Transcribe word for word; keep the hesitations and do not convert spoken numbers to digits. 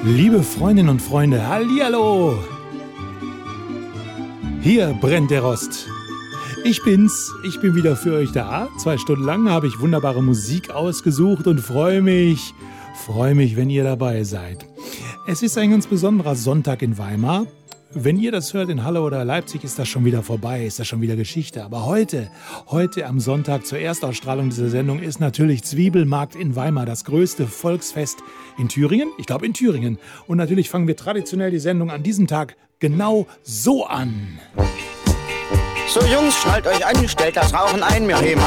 Liebe Freundinnen und Freunde, hallihallo! Hier brennt der Rost. Ich bin's, ich bin wieder für euch da. Zwei Stunden lang habe ich wunderbare Musik ausgesucht und freue mich, freue mich, wenn ihr dabei seid. Es ist ein ganz besonderer Sonntag in Weimar. Wenn ihr das hört in Halle oder Leipzig, ist das schon wieder vorbei, ist das schon wieder Geschichte. Aber heute, heute am Sonntag zur Erstausstrahlung dieser Sendung ist natürlich Zwiebelmarkt in Weimar, das größte Volksfest in Thüringen. Ich glaube in Thüringen. Und natürlich fangen wir traditionell die Sendung an diesem Tag genau so an. So Jungs, schnallt euch an, stellt das Rauchen ein, wir heben